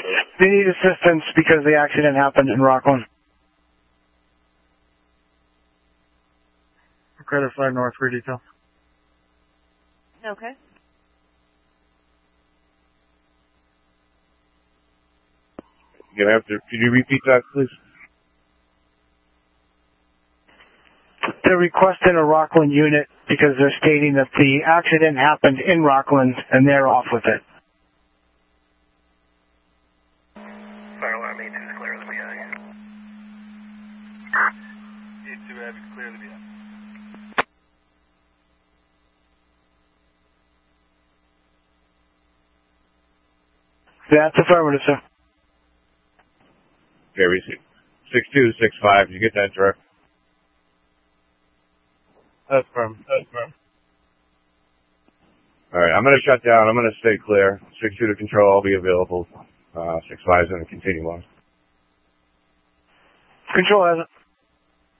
They need assistance because the accident happened in Rockland. Credit 5 North, for detail. Okay. Could you repeat that, please? They're requesting a Rockland unit because they're stating that the accident happened in Rockland and they're off with it. Fire alarm 82 is clear of the BI. 82 Ave is clear of the BI. That's affirmative, sir. Okay, receive. 6265, did you get that, direct? That's firm. Alright, I'm going to shut down. I'm going to stay clear. 62 to control, I'll be available. 65 is going to continue on. Control has it.